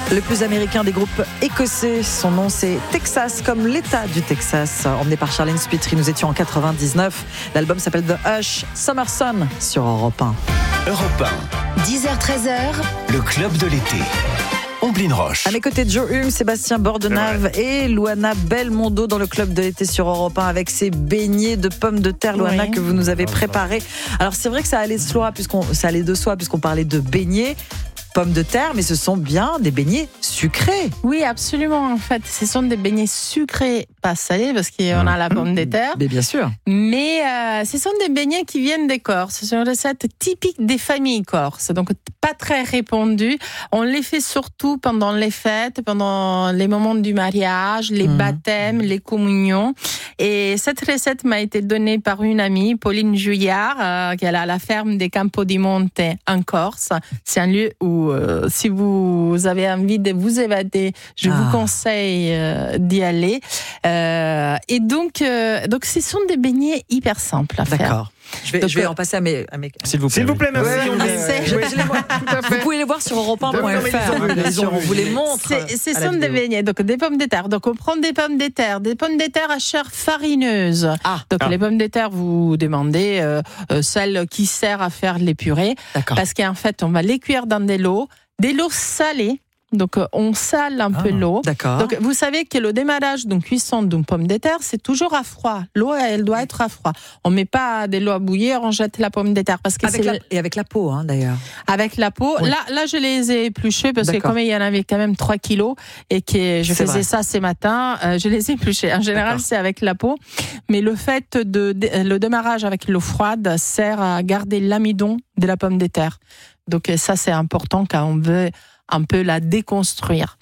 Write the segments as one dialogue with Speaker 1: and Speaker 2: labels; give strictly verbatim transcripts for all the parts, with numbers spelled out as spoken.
Speaker 1: Le plus américain des groupes écossais, son nom c'est Texas, comme l'État du Texas. Emmené par Charlene Spiteri, nous étions en quatre-vingt-dix-neuf. L'album s'appelle The Hush, Summer Sun sur Europe un.
Speaker 2: Europe un.
Speaker 3: dix heures treize heures.
Speaker 2: Le club de l'été. Omblin Roche.
Speaker 1: À mes côtés, Joe Hume, Sébastien Bordenave et Luana Belmondo dans le club de l'été sur Europe un avec ses beignets de pommes de terre, Luana, oui, que vous nous avez préparés. Alors c'est vrai que ça allait de soi, puisqu'on, ça allait de soi puisqu'on parlait de beignets. Pommes de terre, mais ce sont bien des beignets sucrés.
Speaker 4: Oui, absolument. En fait, ce sont des beignets sucrés, pas salés, parce qu'on a la pomme de terre.
Speaker 1: Mais bien sûr.
Speaker 4: Mais euh, ce sont des beignets qui viennent des Corses. Ce sont des recettes typiques des familles corses, donc pas très répandues. On les fait surtout pendant les fêtes, pendant les moments du mariage, les mmh. baptêmes, les communions. Et cette recette m'a été donnée par une amie, Pauline Juillard, euh, qui est à la ferme des Campo di Monte en Corse. C'est un lieu où Euh, si vous avez envie de vous évader, je ah. vous conseille euh, d'y aller. Euh, et donc, euh, donc, ce sont des beignets hyper simples à faire.
Speaker 1: D'accord. Je vais, donc, je vais en passer à mes, à mes...
Speaker 5: S'il vous plaît.
Speaker 6: S'il vous plaît, merci.
Speaker 1: Ouais, je, je, je les vois. Vous pouvez les voir sur europe un point f r. On vous les montre.
Speaker 4: Ce sont des beignets, donc des pommes de terre. Donc on prend des pommes de terre, des pommes de terre à chair farineuse. Ah. Donc ah. les pommes de terre, vous demandez euh, euh, celle qui sert à faire les purées. D'accord. Parce qu'en fait, on va les cuire dans de l'eau, de l'eau salée. Donc, on sale un ah, peu l'eau. D'accord. Donc, vous savez que le démarrage d'une cuisson d'une pomme de terre, c'est toujours à froid. L'eau, elle doit être à froid. On met pas de l'eau à bouillir, on jette la pomme de terre. Parce que
Speaker 1: avec
Speaker 4: c'est
Speaker 1: la, et avec la peau, hein, d'ailleurs.
Speaker 4: Avec la peau. Oui. Là, là, je les ai épluchés parce D'accord. que comme il y en avait quand même trois kilos et que je c'est faisais vrai. ça ce matin, euh, je les ai épluchés. En général, D'accord. c'est avec la peau. Mais le fait de, de, le démarrage avec l'eau froide sert à garder l'amidon de la pomme de terre. Donc, ça, c'est important quand on veut un peu la déconstruire,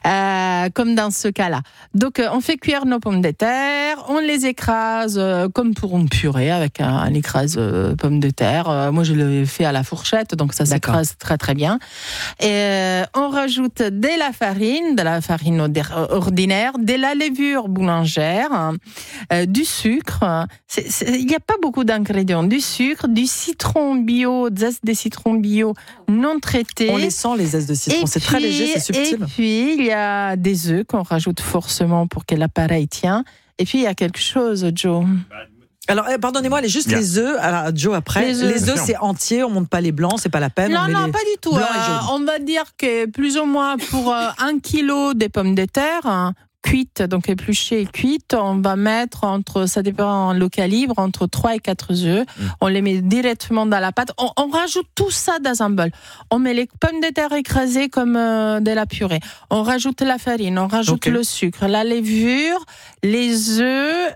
Speaker 4: euh, comme dans ce cas-là. Donc, euh, on fait cuire nos pommes de terre, on les écrase euh, comme pour une purée avec un, un écrase euh, pommes de terre. Euh, moi, je le fais à la fourchette, donc ça D'accord. s'écrase très très bien. Et euh, on rajoute de la farine, de la farine ordinaire, de la levure boulangère, euh, du sucre. Il n'y a pas beaucoup d'ingrédients. Du sucre, du citron bio, des zestes de citron bio non traités.
Speaker 1: On les sent, les zestes de citron. C'est
Speaker 4: puis,
Speaker 1: très léger, c'est subtil.
Speaker 4: Et puis, il y a des œufs qu'on rajoute forcément pour que l'appareil tient. Et puis, il y a quelque chose, Joe.
Speaker 1: Alors, pardonnez-moi, les, juste yeah. les œufs. Alors, Joe, après, les œufs, les œufs c'est entier, on ne monte pas les blancs, c'est pas la peine.
Speaker 4: Non,
Speaker 1: on
Speaker 4: non,
Speaker 1: les
Speaker 4: pas du tout. Euh, on va dire que plus ou moins pour euh, un kilo des pommes de terre, hein, cuites, donc épluchées et cuites, on va mettre entre, ça dépend le calibre, entre trois et quatre œufs. Mmh. On les met directement dans la pâte. On, on rajoute tout ça dans un bol. On met les pommes de terre écrasées comme euh, de la purée. On rajoute la farine, on rajoute okay. le sucre, la levure, les œufs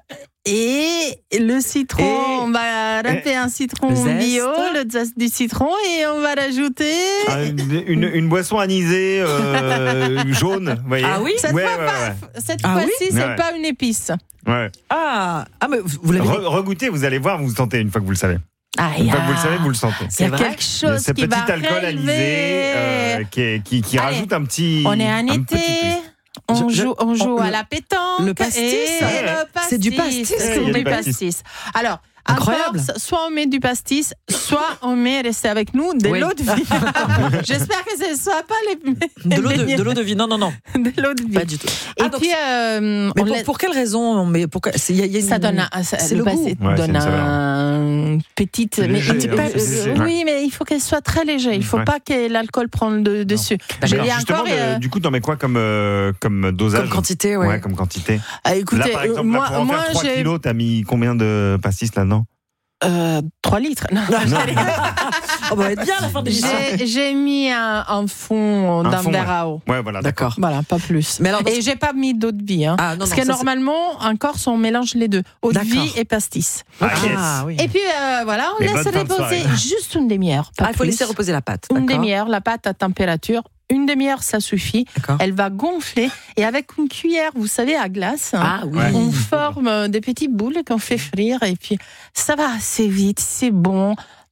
Speaker 4: et le citron. Et on va râper un citron le bio, le zeste du citron, et on va rajouter
Speaker 6: ah, une, une, une boisson anisée euh, jaune. Vous voyez.
Speaker 4: Ah oui. Cette,
Speaker 6: ouais,
Speaker 4: fois,
Speaker 6: ouais,
Speaker 4: pas,
Speaker 6: ouais.
Speaker 4: cette
Speaker 1: ah
Speaker 4: fois-ci,
Speaker 1: oui
Speaker 4: c'est
Speaker 6: ouais.
Speaker 4: pas une épice.
Speaker 6: Ouais.
Speaker 1: Ah, ah mais vous l'avez.
Speaker 6: Re, regoutez, vous allez voir, vous le sentez une fois que vous le savez.
Speaker 4: Ah,
Speaker 6: une fois que vous le savez, vous le sentez.
Speaker 4: Il y a vrai. quelque chose
Speaker 6: ce
Speaker 4: qui
Speaker 6: petit
Speaker 4: va
Speaker 6: alcool anisé euh, qui, qui, qui
Speaker 4: Allez,
Speaker 6: rajoute un petit.
Speaker 4: On est en été. On je, joue, on joue on, à la pétanque.
Speaker 1: Le pastis,
Speaker 4: et
Speaker 1: ouais.
Speaker 4: le pastis.
Speaker 1: C'est du pastis.
Speaker 4: C'est du pastis. pastis. Alors,
Speaker 1: incroyable.
Speaker 4: Corse, soit on met du pastis, soit on met, restez avec nous, de oui. l'eau de vie. J'espère que ce ne soit pas les.
Speaker 1: De l'eau de, de l'eau de vie, non, non, non.
Speaker 4: De l'eau de vie.
Speaker 1: Pas du tout.
Speaker 4: Et ah, puis, euh,
Speaker 1: mais pour, pour quelle raison mais pour, y a, y a une,
Speaker 4: ça donne un, ça,
Speaker 1: c'est
Speaker 4: le
Speaker 1: le
Speaker 4: pastis
Speaker 1: goût.
Speaker 4: donne ouais, un petite.
Speaker 6: Mais léger, un petit
Speaker 4: peu, euh, oui, mais il faut qu'elle soit très léger. Il ne faut ouais. pas que l'alcool prenne de, dessus.
Speaker 6: Je Alors, justement, encore, euh, du coup, t'en mets quoi comme, euh, comme dosage?
Speaker 1: Comme quantité, ouais.
Speaker 6: ouais comme quantité.
Speaker 4: Ah, écoutez,
Speaker 6: là, par exemple,
Speaker 4: moi,
Speaker 6: là, pour en
Speaker 4: moi,
Speaker 6: faire trois
Speaker 4: j'ai...
Speaker 6: kilos, t'as mis combien de pastis là-dedans?
Speaker 4: Euh, trois litres. Non, non.
Speaker 1: On va être bien à la fin de l'émission.
Speaker 4: J'ai, j'ai mis un, un fond d'un verre à eau.
Speaker 6: Ouais, voilà, d'accord.
Speaker 4: Voilà, pas plus. Mais alors, et j'ai pas mis d'eau de vie. Hein, ah, non, parce non, que normalement, c'est... en Corse, on mélange les deux. Eau de vie et pastis.
Speaker 6: Ah, yes.
Speaker 1: ah, oui.
Speaker 4: Et puis, euh, voilà, on et laisse reposer juste une demi-heure.
Speaker 1: Ah, il faut laisser reposer la pâte.
Speaker 4: Une demi-heure, la pâte à température. Une demi-heure, ça suffit. D'accord. Elle va gonfler. Et avec une cuillère, vous savez, à glace,
Speaker 1: ah, oui.
Speaker 4: on forme des petites boules qu'on fait frire. Et puis, ça va assez vite, c'est bon.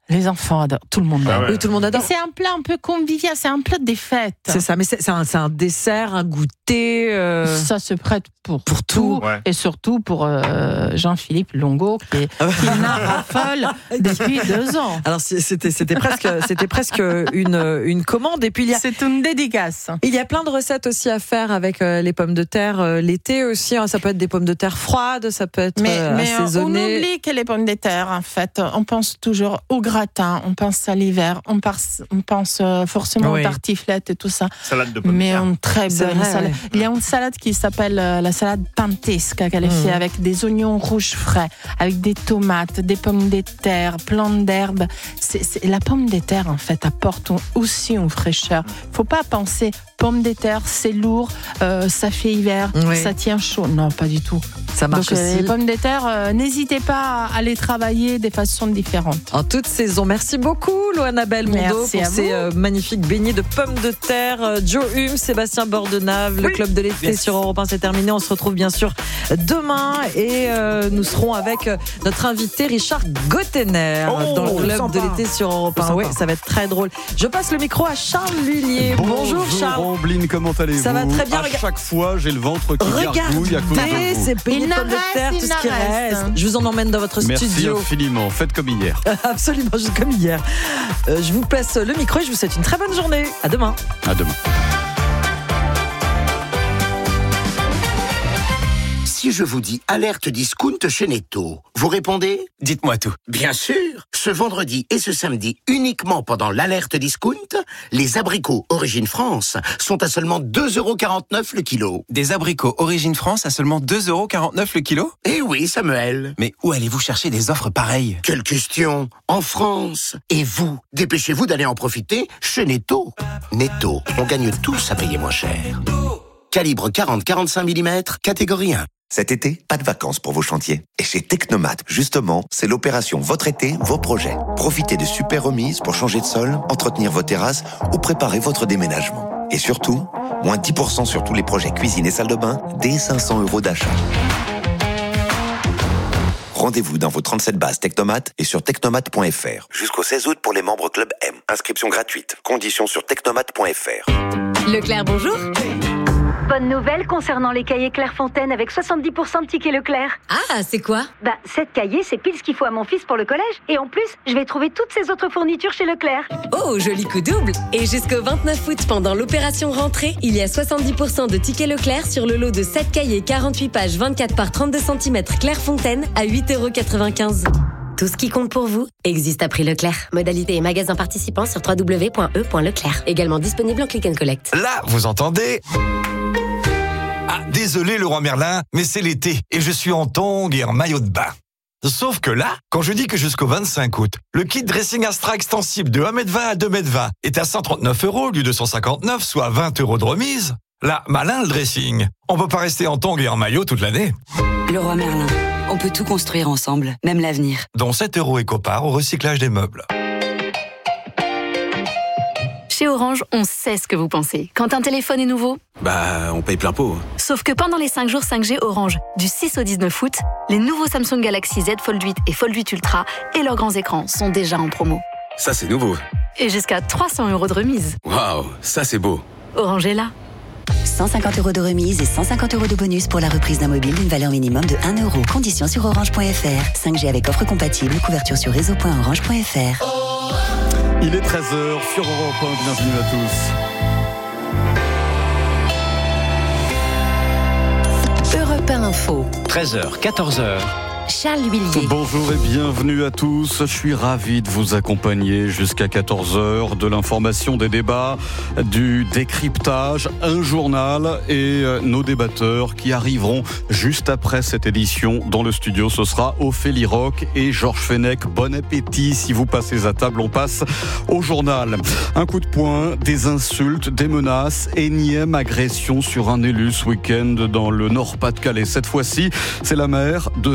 Speaker 4: Les enfants adorent, tout le monde adore.
Speaker 6: Ah ouais.
Speaker 1: Oui, tout le monde adore.
Speaker 4: Et c'est un plat un peu convivial, c'est un plat des fêtes.
Speaker 1: C'est ça, mais c'est, c'est, un, c'est un dessert, un goûter. Euh...
Speaker 4: Ça se prête pour,
Speaker 1: pour tout.
Speaker 6: Ouais.
Speaker 4: Et surtout pour euh, Jean-Philippe Longo, qui, qui n'a raffole depuis deux ans.
Speaker 1: Alors c'était, c'était presque, c'était presque une, une commande. Et puis il y a,
Speaker 4: c'est une dédicace.
Speaker 1: Il y a plein de recettes aussi à faire avec euh, les pommes de terre euh, l'été aussi. Hein. Ça peut être des pommes de terre froides, ça peut être
Speaker 4: mais,
Speaker 1: euh,
Speaker 4: mais
Speaker 1: assaisonné.
Speaker 4: On oublie que les pommes de terre, en fait, on pense toujours au gratin, on pense à l'hiver, on pense, on pense forcément oui. aux tartiflettes et tout ça.
Speaker 6: Salade de pommes
Speaker 4: mais
Speaker 6: de terre.
Speaker 4: une très
Speaker 1: C'est
Speaker 4: bonne
Speaker 1: vrai,
Speaker 4: salade.
Speaker 1: ouais.
Speaker 4: Il y a une salade qui s'appelle euh, la salade pantesca qu'elle est mmh. faite avec des oignons rouges frais, avec des tomates, des pommes de terre, plein d'herbes. C'est, c'est, la pomme de terre, en fait, apporte aussi une fraîcheur. Faut pas penser pommes de terre, c'est lourd, euh, ça fait hiver, oui. ça tient chaud. Non, pas du tout.
Speaker 1: Ça marche
Speaker 4: Donc,
Speaker 1: aussi.
Speaker 4: Les pommes de terre, euh, n'hésitez pas à les travailler de façon différente.
Speaker 1: En toute saison. Merci beaucoup, Loana Belmondo, pour ces euh, magnifiques beignets de pommes de terre. Euh, Joe Hume, Sébastien Bordenave, oui. le club de l'été yes. sur Europe un, c'est terminé. On se retrouve bien sûr demain et euh, nous serons avec notre invité Richard Gottener
Speaker 6: oh,
Speaker 1: dans le club
Speaker 6: sympa.
Speaker 1: de l'été sur Europe un. Oui, ça va être très drôle. Je passe le micro à Charles Lullier. Bonjour, Bonjour Charles.
Speaker 3: Ambline, comment allez-vous?
Speaker 1: Ça va très bien.
Speaker 3: À Rega- chaque fois, j'ai le ventre qui gargouille à cause de vous.
Speaker 1: Ces beignets de pommes de terre, tout ce qui reste. Je vous en emmène dans votre
Speaker 3: Merci
Speaker 1: studio.
Speaker 3: Merci infiniment. Faites comme hier.
Speaker 1: Absolument, juste comme hier. Euh, je vous passe le micro et je vous souhaite une très bonne journée. À demain.
Speaker 3: À demain.
Speaker 5: Si je vous dis alerte discount chez Netto, vous répondez ?
Speaker 2: Dites-moi tout.
Speaker 5: Bien sûr. Ce vendredi et ce samedi, uniquement pendant l'alerte discount, les abricots Origine France sont à seulement deux euros quarante-neuf le kilo.
Speaker 2: Des abricots Origine France à seulement deux euros quarante-neuf le kilo ?
Speaker 5: Eh oui, Samuel.
Speaker 2: Mais où allez-vous chercher des offres pareilles ?
Speaker 5: Quelle question ? En France. Et vous, dépêchez-vous d'aller en profiter chez Netto. Netto, on gagne tous à payer moins cher. Calibre quarante à quarante-cinq millimètres, catégorie un.
Speaker 7: Cet été, pas de vacances pour vos chantiers. Et chez Technomat, justement, c'est l'opération Votre été, vos projets. Profitez de super remises pour changer de sol, entretenir vos terrasses ou préparer votre déménagement. Et surtout, moins dix pour cent sur tous les projets cuisine et salle de bain, dès cinq cents euros d'achat. Rendez-vous dans vos trente-sept bases Technomat et sur technomat point f r. Jusqu'au seize août pour les membres Club M. Inscription gratuite. Conditions sur technomat point f r.
Speaker 8: Leclerc, bonjour.
Speaker 9: Bonne nouvelle concernant les cahiers Clairefontaine avec soixante-dix pour cent de tickets Leclerc.
Speaker 8: Ah, c'est quoi?
Speaker 9: Bah, sept cahiers, c'est pile ce qu'il faut à mon fils pour le collège. Et en plus, je vais trouver toutes ces autres fournitures chez Leclerc.
Speaker 8: Oh, joli coup double. Et jusqu'au vingt-neuf août, pendant l'opération rentrée, il y a soixante-dix pour cent de tickets Leclerc sur le lot de sept cahiers quarante-huit pages vingt-quatre par trente-deux centimètres Clairefontaine à huit euros quatre-vingt-quinze. Tout ce qui compte pour vous existe à prix Leclerc. Modalité et magasins participants sur w w w point e point leclerc. Également disponible en click and collect.
Speaker 10: Là, vous entendez ? Ah, désolé Leroy Merlin, mais c'est l'été et je suis en tongs et en maillot de bain. Sauf que là, quand je dis que jusqu'au vingt-cinq août, le kit dressing Astra extensible de un mètre vingt à deux mètres vingt est à cent trente-neuf euros au lieu de cent cinquante-neuf, soit vingt euros de remise, là, malin le dressing. On peut pas rester en tongs et en maillot toute l'année.
Speaker 11: Leroy Merlin, on peut tout construire ensemble, même l'avenir.
Speaker 10: Dont sept euros éco-part au recyclage des meubles.
Speaker 12: Chez Orange, on sait ce que vous pensez. Quand un téléphone est nouveau,
Speaker 2: bah, on paye plein pot.
Speaker 12: Sauf que pendant les cinq jours cinq G Orange, du six au dix-neuf août, les nouveaux Samsung Galaxy Z Fold huit et Fold huit Ultra et leurs grands écrans sont déjà en promo.
Speaker 2: Ça, c'est nouveau.
Speaker 12: Et jusqu'à trois cents euros de remise.
Speaker 2: Waouh, ça, c'est beau.
Speaker 12: Orange est là.
Speaker 11: cent cinquante euros de remise et cent cinquante euros de bonus pour la reprise d'un mobile d'une valeur minimum de un euro. Conditions sur orange point f r. cinq G avec offre compatible. Couverture sur réseau point orange point f r.
Speaker 3: Il est treize heures sur Europe un. Bienvenue à tous.
Speaker 8: Europe un Info.
Speaker 2: treize heures, quatorze heures.
Speaker 8: Charles Huillier.
Speaker 3: Bonjour et bienvenue à tous. Je suis ravi de vous accompagner jusqu'à quatorze heures. De l'information, des débats, du décryptage, un journal et nos débatteurs qui arriveront juste après cette édition. Dans le studio, ce sera Ophélie Roch et Georges Fenech. Bon appétit si vous passez à table. On passe au journal. Un coup de poing, des insultes, des menaces, énième agression sur un élu ce week-end dans le Nord-Pas-de-Calais. Cette fois-ci, c'est la maire de Vercaix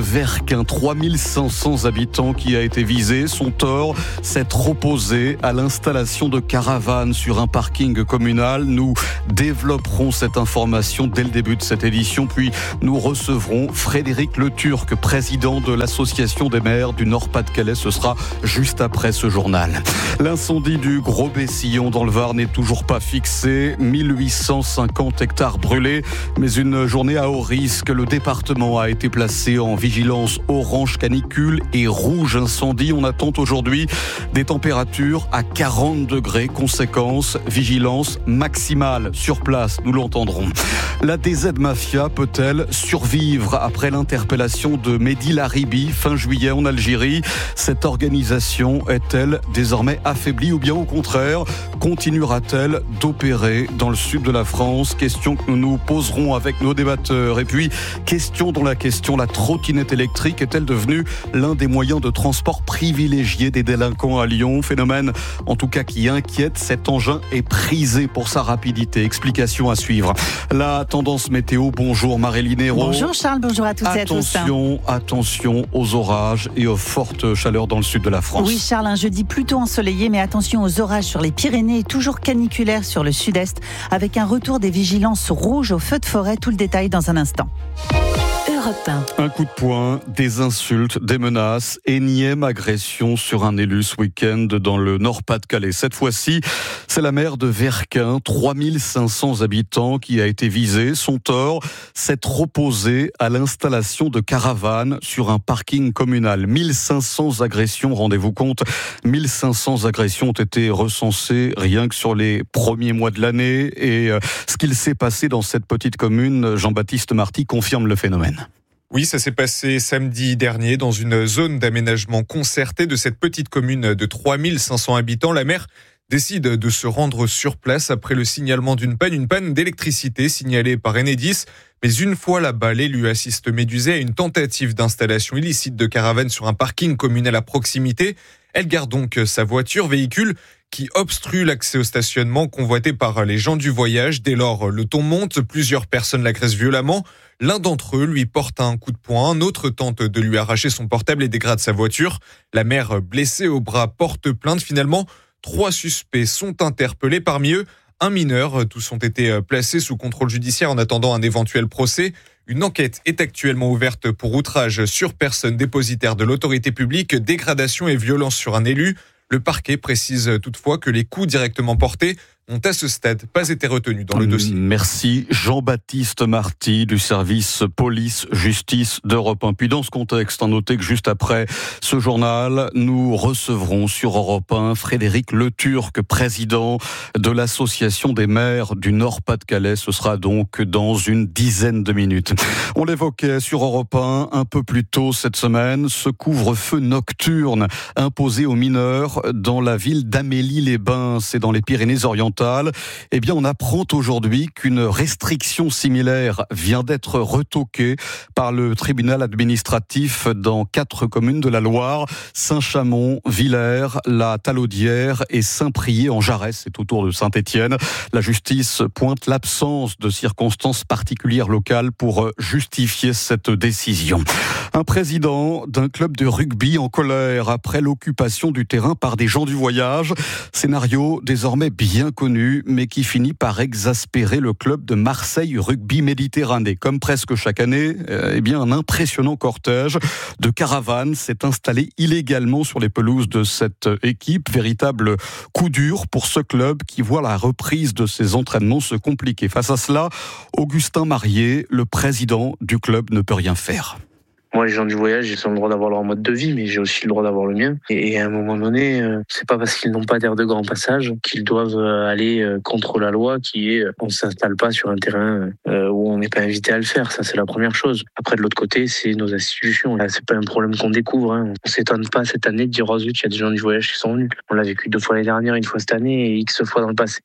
Speaker 3: Verquin, trois mille cinq cents habitants qui a été visé. Son tort, s'être opposé à l'installation de caravanes sur un parking communal. Nous développerons cette information dès le début de cette édition, puis nous recevrons Frédéric Le Turc, président de l'association des maires du Nord-Pas-de-Calais. Ce sera juste après ce journal. L'incendie du Gros Bessillon dans le Var n'est toujours pas fixé. mille huit cent cinquante hectares brûlés, mais une journée à haut risque. Le département a été placé en vigilance orange canicule et rouge incendie. On attend aujourd'hui des températures à quarante degrés. Conséquence, vigilance maximale sur place. Nous l'entendrons. La D Z Mafia peut-elle survivre après l'interpellation de Mehdi Laribi fin juillet en Algérie? Cette organisation est-elle désormais affaiblie ou bien au contraire continuera-t-elle d'opérer dans le sud de la France? Question que nous nous poserons avec nos débatteurs. Et puis, question dans la question, la trottinette électrique est-elle devenue l'un des moyens de transport privilégiés des délinquants à Lyon? Phénomène en tout cas qui inquiète. Cet engin est prisé pour sa rapidité. Explication à suivre. La tendance météo, bonjour Maréline Hérault.
Speaker 13: Bonjour Charles, bonjour à toutes et à tous.
Speaker 3: Attention, attention aux orages et aux fortes chaleurs dans le sud de la France.
Speaker 13: Oui Charles, un jeudi plutôt ensoleillé, mais attention aux orages sur les Pyrénées et toujours caniculaires sur le sud-est, avec un retour des vigilances rouges aux feux de forêt. Tout le détail dans un instant.
Speaker 3: Un coup de poing, des insultes, des menaces, énième agression sur un élu ce week-end dans le Nord-Pas-de-Calais. Cette fois-ci, c'est la maire de Verquin, trois mille cinq cents habitants qui a été visée. Son tort, s'être opposé à l'installation de caravanes sur un parking communal. mille cinq cents agressions, rendez-vous compte, mille cinq cents agressions ont été recensées rien que sur les premiers mois de l'année. Et ce qu'il s'est passé dans cette petite commune, Jean-Baptiste Marty confirme le phénomène.
Speaker 14: Oui, ça s'est passé samedi dernier dans une zone d'aménagement concerté de cette petite commune de trois mille cinq cents habitants. La maire décide de se rendre sur place après le signalement d'une panne, une panne d'électricité signalée par Enedis. Mais une fois là-bas, l'élu assiste médusé à une tentative d'installation illicite de caravane sur un parking communal à proximité. Elle garde donc sa voiture, véhicule qui obstrue l'accès au stationnement convoité par les gens du voyage. Dès lors, le ton monte, plusieurs personnes l'agressent violemment. L'un d'entre eux lui porte un coup de poing, un autre tente de lui arracher son portable et dégrade sa voiture. La mère, blessée au bras, porte plainte. Finalement, trois suspects sont interpellés, parmi eux un mineur. Tous ont été placés sous contrôle judiciaire en attendant un éventuel procès. Une enquête est actuellement ouverte pour outrage sur personne dépositaire de l'autorité publique, dégradation et violence sur un élu. Le parquet précise toutefois que les coups directement portés n'ont à ce stade pas été retenus dans le dossier.
Speaker 3: Merci Jean-Baptiste Marty du service police-justice d'Europe un. Puis dans ce contexte, à noter que juste après ce journal, nous recevrons sur Europe un Frédéric Le Turc, président de l'association des maires du Nord-Pas-de-Calais. Ce sera donc dans une dizaine de minutes. On l'évoquait sur Europe un un peu plus tôt cette semaine, ce couvre-feu nocturne imposé aux mineurs dans la ville d'Amélie-les-Bains, c'est dans les Pyrénées-Orientales. Eh bien, on apprend aujourd'hui qu'une restriction similaire vient d'être retoquée par le tribunal administratif dans quatre communes de la Loire, Saint-Chamond, Villers, la Talaudière et Saint-Priest en Jarès, c'est autour de Saint-Étienne. La justice pointe l'absence de circonstances particulières locales pour justifier cette décision. Un président d'un club de rugby en colère après l'occupation du terrain par des gens du voyage. Scénario désormais bien connu, mais qui finit par exaspérer le club de Marseille Rugby Méditerranée. Comme presque chaque année, eh bien, un impressionnant cortège de caravanes s'est installé illégalement sur les pelouses de cette équipe. Véritable coup dur pour ce club qui voit la reprise de ses entraînements se compliquer. Face à cela, Augustin Marié, le président du club, ne peut rien faire.
Speaker 15: Moi, les gens du voyage, ils ont le droit d'avoir leur mode de vie, mais j'ai aussi le droit d'avoir le mien. Et à un moment donné, euh, c'est pas parce qu'ils n'ont pas d'aire de grand passage qu'ils doivent euh, aller euh, contre la loi, qui est euh, on s'installe pas sur un terrain euh, où on n'est pas invité à le faire. Ça, c'est la première chose. Après, de l'autre côté, c'est nos institutions. Là, c'est pas un problème qu'on découvre. Hein. On s'étonne pas cette année de dire oh zut, il y a des gens du voyage qui sont venus. On l'a vécu deux fois l'année dernière, une fois cette année et X fois dans le passé.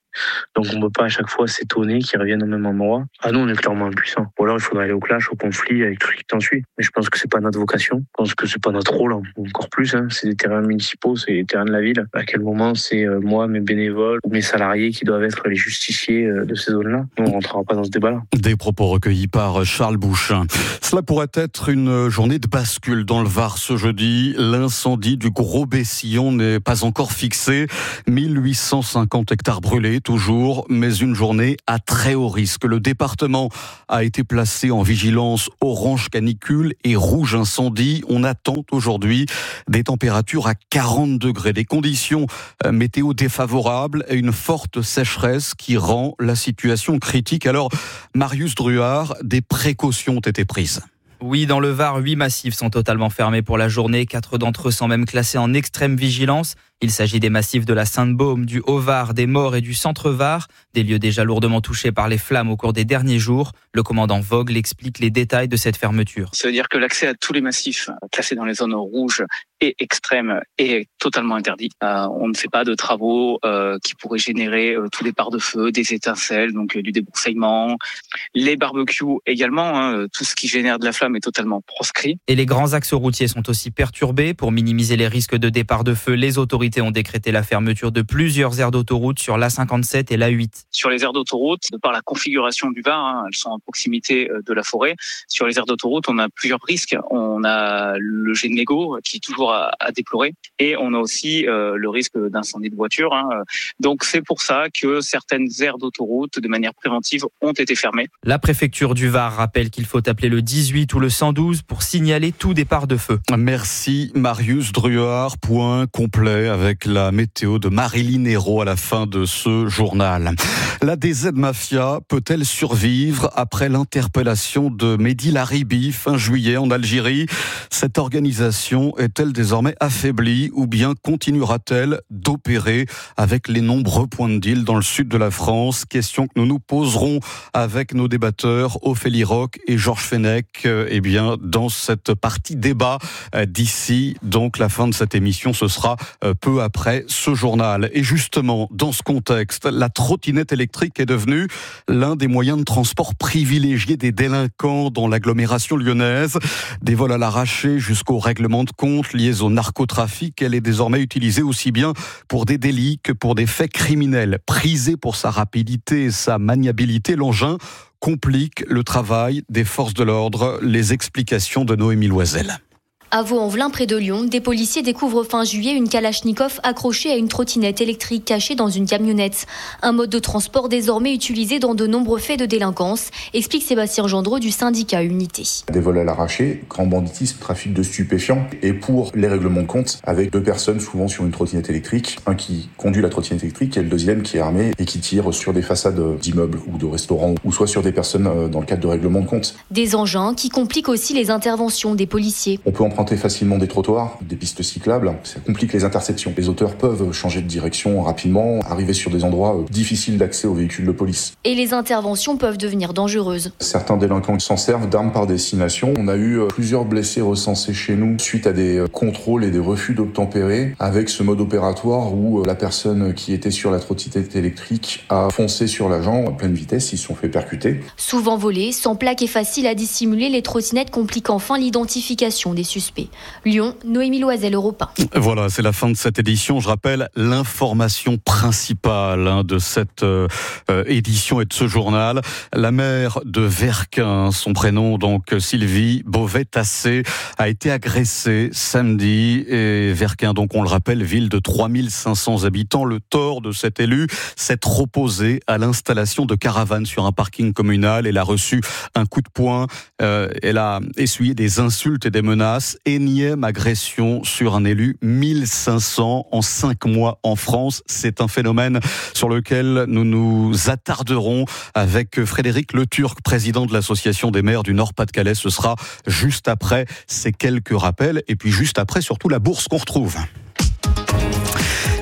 Speaker 15: Donc on ne peut pas à chaque fois s'étonner qu'ils reviennent au même endroit. Ah nous, on est clairement impuissants. Ou alors il faudrait aller au clash, au conflit avec tout ce qui t'ensuit. Mais je pense que c'est pas notre vocation. Je pense que c'est pas notre rôle, hein. Encore plus. Hein. C'est des terrains municipaux, c'est des terrains de la ville. À quel moment c'est euh, moi, mes bénévoles ou mes salariés qui doivent être les justiciers euh, de ces zones-là? Nous, on rentrera pas dans ce débat-là.
Speaker 3: Des propos recueillis par Charles Bouchin. Cela pourrait être une journée de bascule dans le Var ce jeudi. L'incendie du Gros Bessillon n'est pas encore fixé. mille huit cent cinquante hectares brûlés toujours, mais une journée à très haut risque. Le département a été placé en vigilance orange canicule et rouge incendie. On attend aujourd'hui des températures à quarante degrés, des conditions météo défavorables et une forte sécheresse qui rend la situation critique. Alors, Marius Druard, des précautions ont été prises.
Speaker 16: Oui, dans le Var, huit massifs sont totalement fermés pour la journée. Quatre d'entre eux sont même classés en extrême vigilance. Il s'agit des massifs de la Sainte-Baume, du Haut-Var, des Maures et du Centre-Var, des lieux déjà lourdement touchés par les flammes au cours des derniers jours. Le commandant Vogle explique les détails de cette fermeture.
Speaker 17: Ça veut dire que l'accès à tous les massifs classés dans les zones rouges et extrêmes est totalement interdit. Euh, on ne fait pas de travaux euh, qui pourraient générer euh, tout départ de feu, des étincelles, donc euh, du débroussaillement. Les barbecues également, hein, tout ce qui génère de la flamme est totalement proscrit.
Speaker 16: Et les grands axes routiers sont aussi perturbés. Pour minimiser les risques de départ de feu, les autorités ont décrété la fermeture de plusieurs aires d'autoroute sur l'A cinquante-sept et l'A huit.
Speaker 17: Sur les aires d'autoroute, de par la configuration du Var, hein, elles sont à proximité de la forêt. Sur les aires d'autoroute, on a plusieurs risques. On a le jet de mégot qui est toujours à, à déplorer et on a aussi euh, le risque d'incendie de voiture. Hein. Donc c'est pour ça que certaines aires d'autoroute, de manière préventive, ont été fermées.
Speaker 16: La préfecture du Var rappelle qu'il faut appeler le dix-huit ou le cent douze pour signaler tout départ de feu.
Speaker 3: Merci Marius Druard. Point complet avec la météo de Marilyn Hérault à la fin de ce journal. La D Z Mafia peut-elle survivre après l'interpellation de Mehdi Laribi fin juillet en Algérie? Cette organisation est-elle désormais affaiblie ou bien continuera-t-elle d'opérer avec les nombreux points de deal dans le sud de la France? Question que nous nous poserons avec nos débatteurs Ophélie Roch et Georges Fenech eh bien, dans cette partie débat d'ici donc la fin de cette émission. Ce sera peu après ce journal. Et justement, dans ce contexte, la trottinette électrique est devenue l'un des moyens de transport privilégiés des délinquants dans l'agglomération lyonnaise. Des vols à l'arraché jusqu'au règlement de compte liés au narcotrafic, elle est désormais utilisée aussi bien pour des délits que pour des faits criminels. Prisée pour sa rapidité et sa maniabilité, l'engin complique le travail des forces de l'ordre. Les explications de Noémie Loisel.
Speaker 18: À Vaux-en-Velin, près de Lyon, des policiers découvrent fin juillet une Kalachnikov accrochée à une trottinette électrique cachée dans une camionnette. Un mode de transport désormais utilisé dans de nombreux faits de délinquance, explique Sébastien Gendreau du syndicat Unité.
Speaker 19: Des vols à l'arraché, grand banditisme, trafic de stupéfiants et pour les règlements de compte avec deux personnes souvent sur une trottinette électrique. Un qui conduit la trottinette électrique et le deuxième qui est armé et qui tire sur des façades d'immeubles ou de restaurants ou soit sur des personnes dans le cadre de règlements de compte.
Speaker 18: Des engins qui compliquent aussi les interventions des policiers.
Speaker 19: On peut emprunter facilement des trottoirs, des pistes cyclables, ça complique les interceptions. Les auteurs peuvent changer de direction rapidement, arriver sur des endroits difficiles d'accès aux véhicules de police.
Speaker 18: Et les interventions peuvent devenir dangereuses.
Speaker 19: Certains délinquants s'en servent d'armes par destination. On a eu plusieurs blessés recensés chez nous suite à des contrôles et des refus d'obtempérer avec ce mode opératoire où la personne qui était sur la trottinette électrique a foncé sur l'agent à pleine vitesse, ils se sont fait percuter.
Speaker 18: Souvent volés, sans plaque et facile à dissimuler, les trottinettes compliquent enfin l'identification des suspects. Lyon, Noémie Loisel, Europe un.
Speaker 3: Voilà, c'est la fin de cette édition. Je rappelle l'information principale hein, de cette euh, édition et de ce journal. La maire de Verquin, son prénom donc Sylvie Beauvais-Tassé, a été agressée samedi. Et Verquin, donc on le rappelle, ville de trois mille cinq cents habitants. Le tort de cet élu, s'être opposé à l'installation de caravanes sur un parking communal. Elle a reçu un coup de poing. Euh, elle a essuyé des insultes et des menaces. Énième agression sur un élu, mille cinq cents en cinq mois en France. C'est un phénomène sur lequel nous nous attarderons avec Frédéric Le Turc, président de l'association des maires du Nord-Pas-de-Calais. Ce sera juste après ces quelques rappels et puis juste après surtout la bourse qu'on retrouve.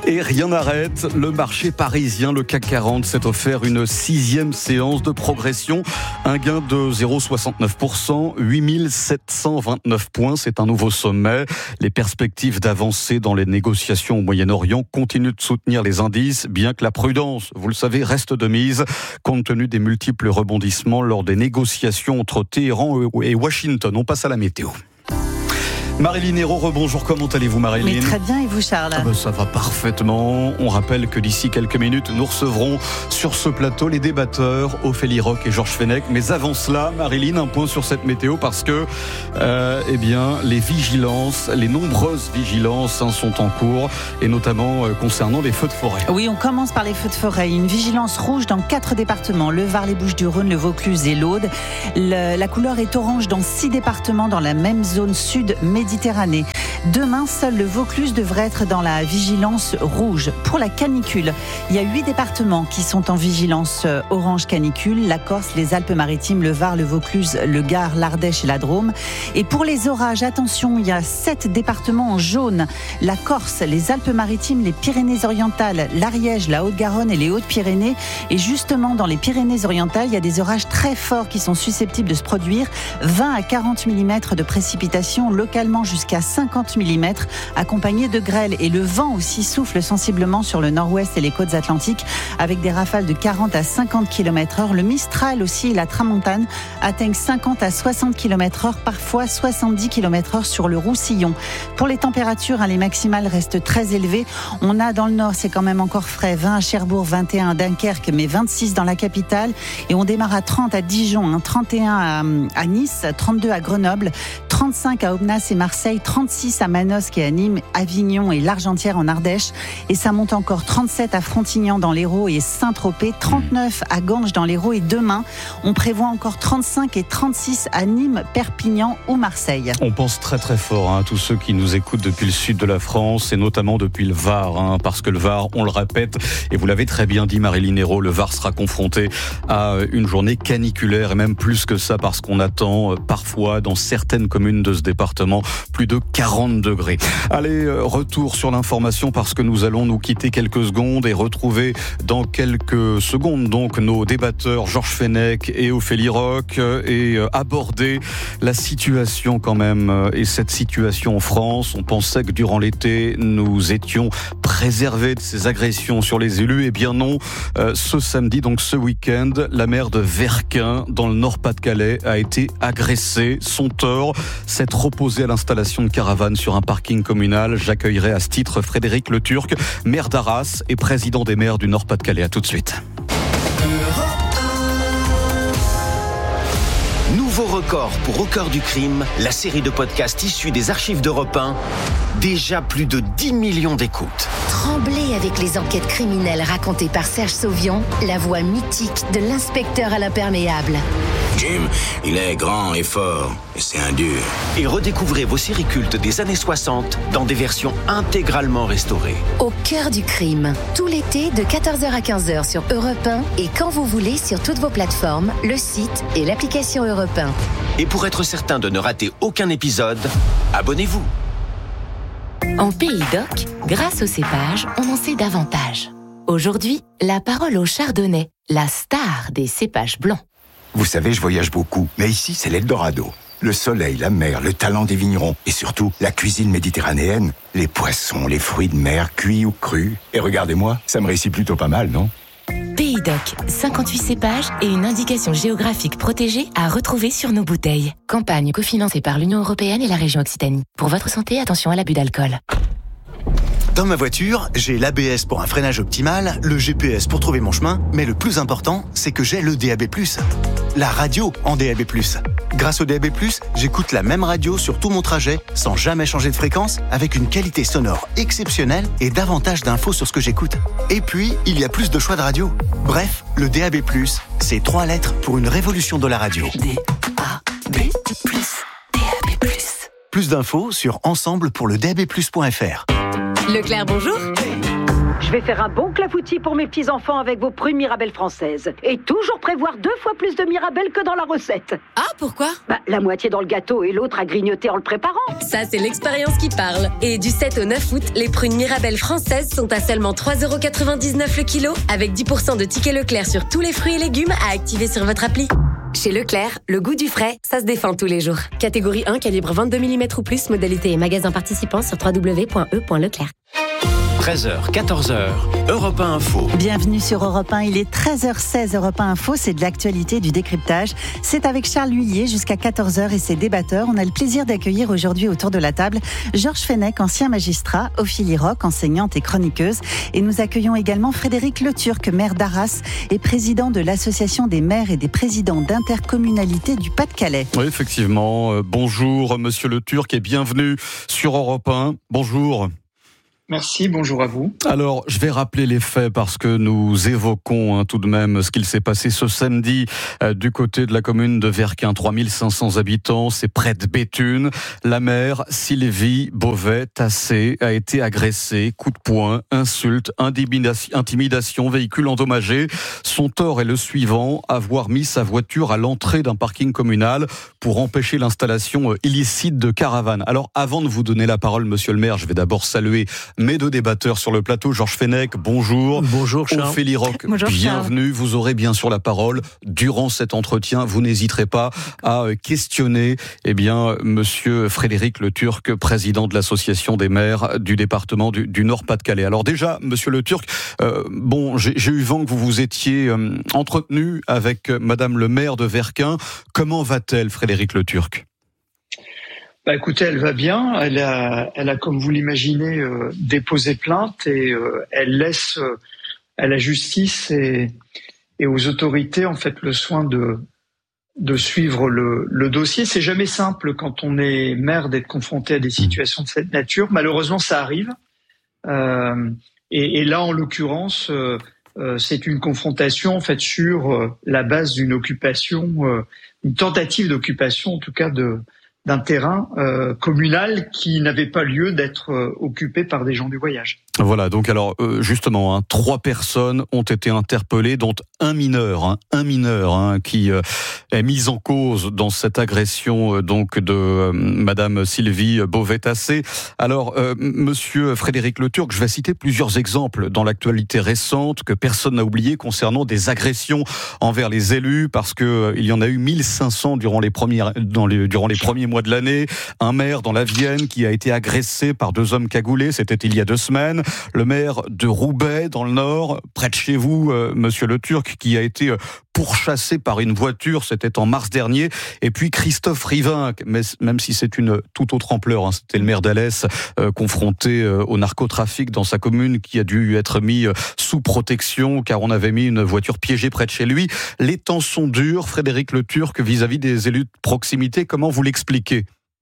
Speaker 3: Et rien n'arrête, le marché parisien, le C A C quarante, s'est offert une sixième séance de progression. Un gain de zéro virgule soixante-neuf pour cent, huit mille sept cent vingt-neuf points, c'est un nouveau sommet. Les perspectives d'avancée dans les négociations au Moyen-Orient continuent de soutenir les indices, bien que la prudence, vous le savez, reste de mise, compte tenu des multiples rebondissements lors des négociations entre Téhéran et Washington. On passe à la météo. Marilyn Hérault, rebonjour, comment allez-vous Marilyn ?
Speaker 13: Mais très bien, et vous Charles ?
Speaker 3: Ah ben ça va parfaitement. On rappelle que d'ici quelques minutes, nous recevrons sur ce plateau les débatteurs Ophélie Roch et Georges Fenech. Mais avant cela, Marilyn, un point sur cette météo parce que euh, eh bien, les vigilances, les nombreuses vigilances hein, sont en cours et notamment euh, concernant les feux de forêt.
Speaker 13: Oui, on commence par les feux de forêt. Une vigilance rouge dans quatre départements, le Var, les Bouches-du-Rhône, le Vaucluse et l'Aude. Le, la couleur est orange dans six départements dans la même zone sud méditerranéenne. Méditerranée. Demain, seul le Vaucluse devrait être dans la vigilance rouge. Pour la canicule, il y a huit départements qui sont en vigilance orange canicule, la Corse, les Alpes-Maritimes, le Var, le Vaucluse, le Gard, l'Ardèche et la Drôme. Et pour les orages, attention, il y a sept départements en jaune, la Corse, les Alpes-Maritimes, les Pyrénées-Orientales, l'Ariège, la Haute-Garonne et les Hautes-Pyrénées. Et justement, dans les Pyrénées-Orientales, il y a des orages très forts qui sont susceptibles de se produire, vingt à quarante millimètres de précipitations, localement jusqu'à cinquante millimètres, accompagnés de grêle. Et le vent aussi souffle sensiblement sur le nord-ouest et les côtes atlantiques, avec des rafales de quarante à cinquante kilomètres heure. Le Mistral aussi et la Tramontane atteignent cinquante à soixante kilomètres heure, parfois soixante-dix kilomètres heure sur le Roussillon. Pour les températures, hein, les maximales restent très élevées. On a dans le nord, c'est quand même encore frais, vingt à Cherbourg, vingt et un à Dunkerque, mais vingt-six dans la capitale. Et on démarre à trente à Dijon, hein, trente et un à, à Nice, trente-deux à Grenoble, trente-cinq à Aubenas et Marseille, trente-six à Manosque et à Nîmes, Avignon et l'Argentière en Ardèche. Et ça monte encore trente-sept à Frontignan dans l'Hérault et Saint-Tropez, trente-neuf à Ganges dans l'Hérault. Et demain, on prévoit encore trente-cinq et trente-six à Nîmes, Perpignan ou Marseille.
Speaker 3: On pense très très fort hein, à tous ceux qui nous écoutent depuis le sud de la France et notamment depuis le Var, hein, parce que le Var, on le répète, et vous l'avez très bien dit Marilyn Hérault, le Var sera confronté à une journée caniculaire et même plus que ça parce qu'on attend parfois dans certaines communes de ce département plus de quarante degrés. Allez, retour sur l'information parce que nous allons nous quitter quelques secondes et retrouver dans quelques secondes donc nos débatteurs Georges Fenech et Ophélie Roch et aborder la situation quand même et cette situation en France. On pensait que durant l'été nous étions préservés de ces agressions sur les élus. Eh bien non, euh, ce samedi donc ce week-end, la maire de Verquin dans le Nord-Pas-de-Calais a été agressée. Son tort, s'être opposé à l'installation de caravanes sur un parking communal. J'accueillerai à ce titre Frédéric Le Turc, maire d'Arras et président des maires du Nord-Pas-de-Calais. À tout de suite.
Speaker 20: Nouveau record pour Au cœur du crime, la série de podcasts issus des archives d'Europe un. Déjà plus de dix millions d'écoutes.
Speaker 21: Tremblez avec les enquêtes criminelles racontées par Serge Sauvion, la voix mythique de l'inspecteur à l'imperméable.
Speaker 22: Jim, il est grand et fort, et c'est un dur.
Speaker 20: Et redécouvrez vos séries cultes des années soixante dans des versions intégralement restaurées.
Speaker 21: Au cœur du crime, tout l'été de quatorze heures à quinze heures sur Europe un et quand vous voulez sur toutes vos plateformes, le site et l'application Europe un.
Speaker 20: Et pour être certain de ne rater aucun épisode, abonnez-vous.
Speaker 21: En Pays d'Oc, grâce au cépage, on en sait davantage. Aujourd'hui, la parole au chardonnay, la star des cépages blancs.
Speaker 23: Vous savez, je voyage beaucoup, mais ici, c'est l'Eldorado. Le soleil, la mer, le talent des vignerons et surtout la cuisine méditerranéenne, les poissons, les fruits de mer, cuits ou crus. Et regardez-moi, ça me réussit plutôt pas mal, non ?
Speaker 21: Pays d'Oc, cinquante-huit cépages et une indication géographique protégée à retrouver sur nos bouteilles. Campagne cofinancée par l'Union européenne et la région Occitanie. Pour votre santé, attention à l'abus d'alcool.
Speaker 24: Dans ma voiture, j'ai l'A B S pour un freinage optimal, le G P S pour trouver mon chemin, mais le plus important, c'est que j'ai le D A B plus. La radio en D A B plus. Grâce au D A B plus, j'écoute la même radio sur tout mon trajet, sans jamais changer de fréquence, avec une qualité sonore exceptionnelle et davantage d'infos sur ce que j'écoute. Et puis, il y a plus de choix de radio. Bref, le D A B plus, c'est trois lettres pour une révolution de la radio.
Speaker 21: D A B plus, D A B plus.
Speaker 24: Plus d'infos sur ensemble pour le D A B plus point F R.
Speaker 8: Leclerc, bonjour.
Speaker 9: Je vais faire un bon clafoutis pour mes petits-enfants avec vos prunes Mirabelle françaises. Et toujours prévoir deux fois plus de Mirabelle que dans la recette.
Speaker 8: Ah, pourquoi ?
Speaker 9: Bah, la moitié dans le gâteau et l'autre à grignoter en le préparant.
Speaker 8: Ça, c'est l'expérience qui parle. Et du sept au neuf août, les prunes Mirabelle françaises sont à seulement trois euros quatre-vingt-dix-neuf le kilo, avec dix pour cent de tickets Leclerc sur tous les fruits et légumes à activer sur votre appli. Chez Leclerc, le goût du frais, ça se défend tous les jours. Catégorie un, calibre vingt-deux millimètres ou plus, modalité et magasin participant sur w w w point e point leclerc.
Speaker 20: treize heures, quatorze heures, Europe un Info.
Speaker 13: Bienvenue sur Europe un, il est treize heures seize, Europe un Info, c'est de l'actualité, du décryptage. C'est avec Charles Huillier jusqu'à quatorze heures et ses débatteurs. On a le plaisir d'accueillir aujourd'hui autour de la table Georges Fenech, ancien magistrat, Ophélie Roch, enseignante et chroniqueuse. Et nous accueillons également Frédéric Le Turc, maire d'Arras et président de l'Association des maires et des présidents d'intercommunalité du Pas-de-Calais.
Speaker 3: Oui, effectivement. Euh, bonjour, monsieur Le Turc, et bienvenue sur Europe un. Bonjour.
Speaker 1: Merci, bonjour à vous.
Speaker 3: Alors, je vais rappeler les faits parce que nous évoquons hein, tout de même ce qu'il s'est passé ce samedi euh, du côté de la commune de Verquin. trois mille cinq cents habitants, c'est près de Béthune. La maire Sylvie Beauvais-Tassé a été agressée, coup de poing, insulte, intimidation, véhicule endommagé. Son tort est le suivant, avoir mis sa voiture à l'entrée d'un parking communal pour empêcher l'installation illicite de caravanes. Alors, avant de vous donner la parole, monsieur le maire, je vais d'abord saluer mes deux débatteurs sur le plateau. Georges Fenech, bonjour.
Speaker 4: Bonjour Charles.
Speaker 3: Ophélie Roch,
Speaker 13: bonjour,
Speaker 3: bienvenue. Charles. Vous aurez bien sûr la parole durant cet entretien. Vous n'hésiterez pas à questionner eh bien, monsieur Frédéric Le Turc, président de l'association des maires du département du, du Nord-Pas-de-Calais. Alors déjà, monsieur Le Turc, euh, bon, j'ai, j'ai eu vent que vous vous étiez euh, entretenu avec madame le maire de Verquin. Comment va-t-elle, Frédéric Le Turc ?
Speaker 1: Bah écoutez, elle va bien. Elle a, elle a comme vous l'imaginez, euh, déposé plainte et euh, elle laisse euh, à la justice et, et aux autorités en fait le soin de de suivre le, le dossier. C'est jamais simple quand on est maire d'être confronté à des situations de cette nature. Malheureusement, ça arrive. Euh, et, et là, en l'occurrence, euh, euh, c'est une confrontation en fait sur euh, la base d'une occupation, euh, une tentative d'occupation en tout cas de d'un terrain euh, communal qui n'avait pas lieu d'être euh, occupé par des gens du voyage.
Speaker 3: Voilà, donc alors euh, justement, hein, trois personnes ont été interpellées, dont un mineur, hein, un mineur hein, qui euh, est mis en cause dans cette agression euh, donc de euh, Madame Sylvie Beauvais-Tassé. Alors, euh, Monsieur Frédéric Le Turc, je vais citer plusieurs exemples dans l'actualité récente que personne n'a oublié concernant des agressions envers les élus, parce que euh, il y en a eu mille cinq cents durant les premiers dans les durant les premiers mois de l'année. Un maire dans la Vienne qui a été agressé par deux hommes cagoulés, c'était il y a deux semaines. Le maire de Roubaix, dans le Nord, près de chez vous, euh, monsieur Le Turc, qui a été pourchassé par une voiture, c'était en mars dernier. Et puis Christophe Rivin, mais, même si c'est une toute autre ampleur, hein, c'était le maire d'Alès, euh, confronté euh, au narcotrafic dans sa commune, qui a dû être mis euh, sous protection, car on avait mis une voiture piégée près de chez lui. Les temps sont durs, Frédéric Le Turc, vis-à-vis des élus de proximité. Comment vous l'expliquez ?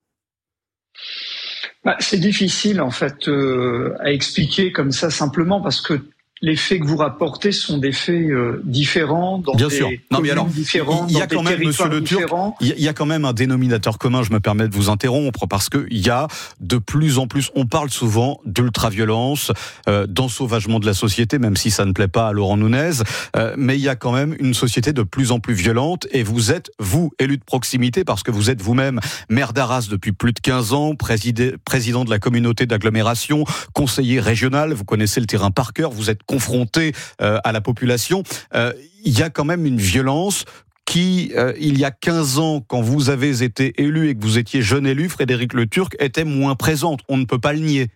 Speaker 1: Bah, c'est difficile en fait euh, à expliquer comme ça simplement parce que les faits que vous rapportez sont des faits euh, différents dans
Speaker 3: Bien
Speaker 1: des
Speaker 3: sûr. Non, mais alors,
Speaker 1: différents,
Speaker 3: il y a
Speaker 1: dans
Speaker 3: quand
Speaker 1: des
Speaker 3: même, Monsieur Le Turc, il y a quand même un dénominateur commun. Je me permets de vous interrompre parce que il y a de plus en plus. On parle souvent d'ultra-violence, euh, d'ensauvagement de la société, même si ça ne plaît pas à Laurent Nunez. Euh, mais il y a quand même une société de plus en plus violente. Et vous êtes, vous, élu de proximité, parce que vous êtes vous-même maire d'Arras depuis plus de quinze ans, présidé, président de la communauté d'agglomération, conseiller régional. Vous connaissez le terrain par cœur. Vous êtes confronté euh, à la population, euh, il y a quand même une violence qui, euh, il y a quinze ans, quand vous avez été élu et que vous étiez jeune élu, Frédéric Le Turc, était moins présente. On ne peut pas le nier.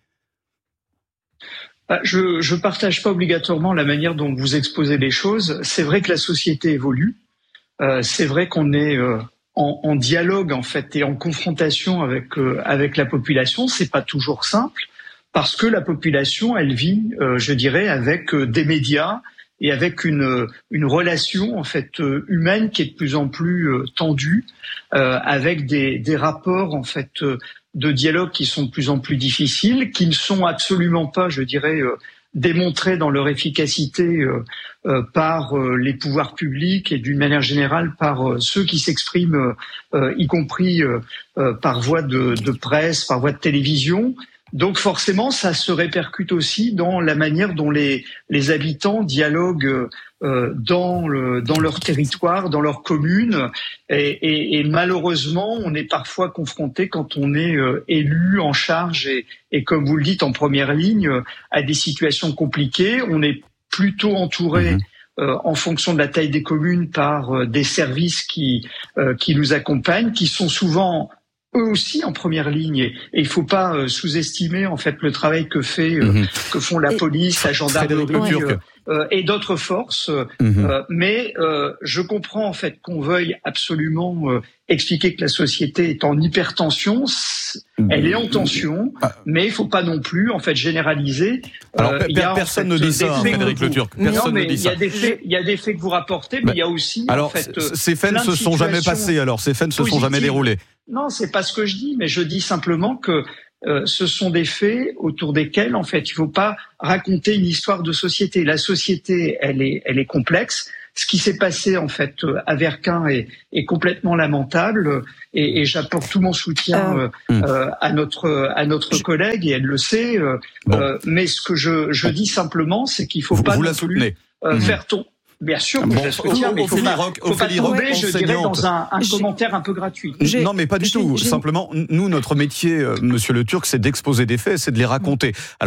Speaker 1: Je ne partage pas obligatoirement la manière dont vous exposez les choses. C'est vrai que la société évolue. Euh, c'est vrai qu'on est euh, en, en dialogue en fait et en confrontation avec euh, avec la population. C'est pas toujours simple. Parce que la population, elle vit, euh, je dirais, avec euh, des médias et avec une une relation en fait euh, humaine qui est de plus en plus euh, tendue, euh, avec des des rapports en fait euh, de dialogue qui sont de plus en plus difficiles, qui ne sont absolument pas, je dirais, euh, démontrés dans leur efficacité euh, euh, par euh, les pouvoirs publics et d'une manière générale par euh, ceux qui s'expriment, euh, y compris euh, euh, par voie de, de presse, par voie de télévision. Donc forcément, ça se répercute aussi dans la manière dont les, les habitants dialoguent euh, dans, le, dans leur territoire, dans leur commune. Et, et, et malheureusement, on est parfois confronté, quand on est euh, élu en charge et, et comme vous le dites, en première ligne, à des situations compliquées. On est plutôt entouré, mmh. euh, en fonction de la taille des communes, par euh, des services qui, euh, qui nous accompagnent, qui sont souvent eux aussi en première ligne, et, et il faut pas euh, sous-estimer en fait le travail que fait euh, mmh. que font la police, la gendarmerie euh, euh, et d'autres forces. Mmh. Euh, mais euh, je comprends en fait qu'on veuille absolument euh, expliquer que la société est en hypertension. Elle est en tension, ah. mais il faut pas non plus en fait généraliser.
Speaker 3: Alors euh, per- personne en fait, ne dit ça, hein, Frédéric Le Turc. Personne
Speaker 1: non, mais
Speaker 3: ne dit
Speaker 1: il y a
Speaker 3: ça.
Speaker 1: des faits, il y a des faits que vous rapportez, mais bah, il y a aussi
Speaker 3: alors,
Speaker 1: en fait.
Speaker 3: Ces faits ne se sont jamais passés. Alors ces faits ne se sont jamais déroulés.
Speaker 1: Non, c'est pas ce que je dis, mais je dis simplement que euh, ce sont des faits autour desquels, en fait, il faut pas raconter une histoire de société. La société, elle est, elle est complexe. Ce qui s'est passé, en fait, à Verquins est, est complètement lamentable, et, et j'apporte tout mon soutien euh, euh, à notre, à notre collègue, et elle le sait. Euh, bon. euh, mais ce que je, je dis simplement, c'est qu'il faut
Speaker 3: vous,
Speaker 1: pas
Speaker 3: vous
Speaker 1: non
Speaker 3: la soutenez.
Speaker 1: plus euh, mmh. faire ton. Bien sûr, que bon, je la soutiens, mais il faut pas,
Speaker 3: Rock,
Speaker 1: faut pas tomber, je dirais, dans un, un commentaire un peu gratuit.
Speaker 3: J'ai, non, mais pas du tout. Simplement, nous, notre métier, euh, Monsieur Le Turc, c'est d'exposer des faits, c'est de les raconter. Alors,